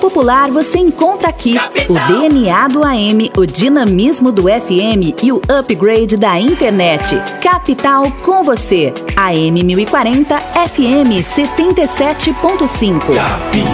Popular você encontra aqui o DNA do AM, o dinamismo do FM e o upgrade da internet. Capital com você. AM 1040, FM 77.5.